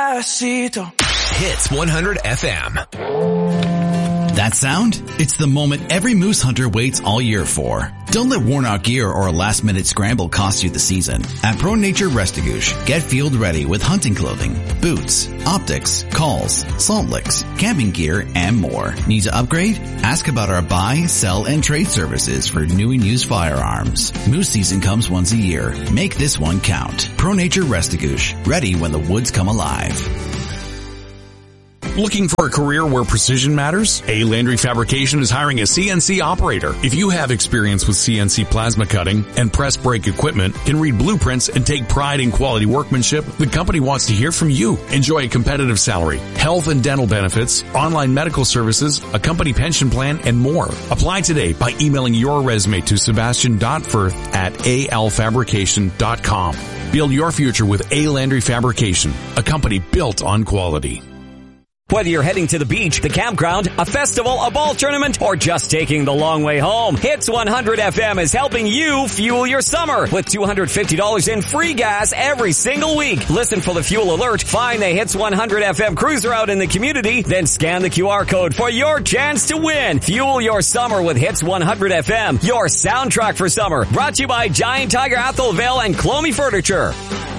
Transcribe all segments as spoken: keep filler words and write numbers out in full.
Despacito. Hits one hundred F M. That sound? It's the moment every moose hunter waits all year for. Don't let worn-out gear or a last-minute scramble cost you the season. At Pro Nature Restigouche, get field ready with hunting clothing, boots, optics, calls, salt licks, camping gear, and more. Need to upgrade? Ask about our buy, sell, and trade services for new and used firearms. Moose season comes once a year. Make this one count. Pro Nature Restigouche, ready when the woods come alive. Looking for a career where precision matters? A. Landry Fabrication is hiring a C N C operator. If you have experience with C N C plasma cutting and press brake equipment, can read blueprints, and take pride in quality workmanship, the company wants to hear from you. Enjoy a competitive salary, health and dental benefits, online medical services, a company pension plan, and more. Apply today by emailing your resume to sebastian dot firth at a l fabrication dot com. Build your future with A. Landry Fabrication, a company built on quality. Whether you're heading to the beach, the campground, a festival, a ball tournament, or just taking the long way home, Hits one hundred F M is helping you fuel your summer with two hundred fifty dollars in free gas every single week. Listen for the fuel alert, find the Hits one hundred F M cruiser out in the community, then scan the Q R code for your chance to win. Fuel your summer with Hits one hundred F M, your soundtrack for summer. Brought to you by Giant Tiger Atholville and Clomie Furniture.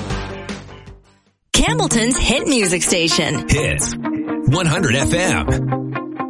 Campbellton's hit music station. Hits one hundred F M.